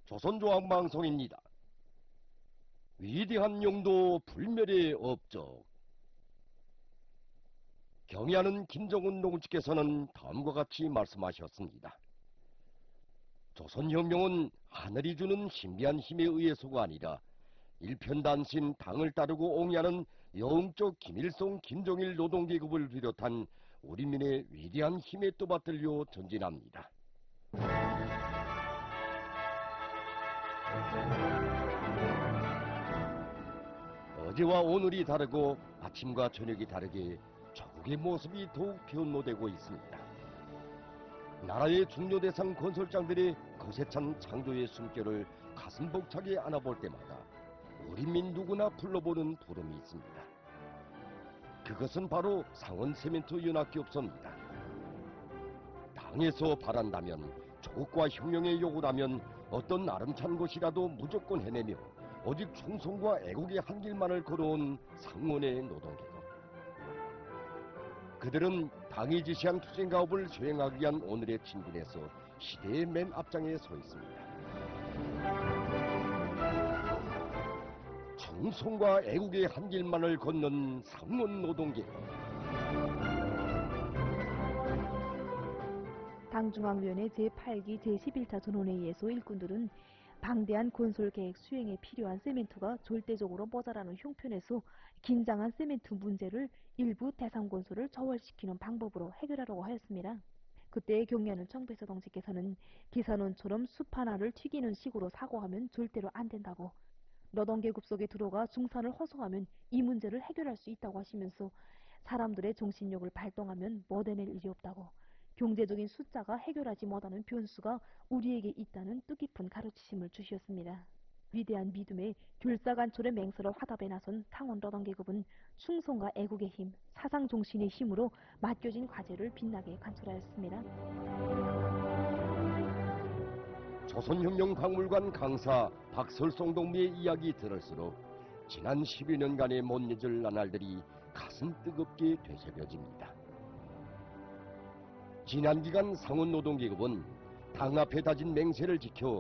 조선조항방송입니다. 위대한 영도 불멸의 업적. 경의하는 김정은 농주께서는 다음과 같이 말씀하셨습니다. 조선혁명은 하늘이 주는 신비한 힘에 의해서가 아니라 일편단심 당을 따르고 옹이하는 영적 김일성 김정일 노동계급을 비롯한 우리민의 위대한 힘에 떠받들려 전진합니다. 어제와 오늘이 다르고 아침과 저녁이 다르게 조국의 모습이 더욱 변모되고 있습니다. 나라의 중요 대상 건설장들의 거세찬 창조의 숨결을 가슴 벅차게 안아볼 때마다 우리민 누구나 불러보는 부름이 있습니다. 그것은 바로 상원세멘트연합기업소입니다. 당에서 바란다면, 조국과 혁명의 요구라면 어떤 아름찬 것이라도 무조건 해내며 오직 충성과 애국의 한 길만을 걸어온 상원의 노동계급. 그들은 당이 지시한 투쟁가업을 수행하기 위한 오늘의 진군에서 시대의 맨 앞장에 서 있습니다. 충성과 애국의 한 길만을 걷는 상원 노동계급. 당중앙위원회 제8기 제11차 전원회의에서 일꾼들은 방대한 건설계획 수행에 필요한 세멘트가 절대적으로 모자라는 형편에서 긴장한 세멘트 문제를 일부 대상건설을 저월시키는 방법으로 해결하려고 하였습니다. 그때 경의하는 청배서 동지께서는 기산원처럼 숲 하나를 튀기는 식으로 사고하면 절대로 안 된다고, 노동계급 속에 들어가 중산을 허송하면 이 문제를 해결할 수 있다고 하시면서 사람들의 정신력을 발동하면 못 해낼 일이 없다고, 경제적인 숫자가 해결하지 못하는 변수가 우리에게 있다는 뜻깊은 가르치심을 주셨습니다. 위대한 믿음의 결사간철의 맹세로 화답에 나선 상원 노동계급은 충성과 애국의 힘, 사상정신의 힘으로 맡겨진 과제를 빛나게 관철하였습니다. 조선혁명박물관 강사 박설송 동무의 이야기 들을수록 지난 10여 년간의 못 잊을 나날들이 가슴 뜨겁게 되새겨집니다. 지난 기간 상원 노동계급은 당 앞에 다진 맹세를 지켜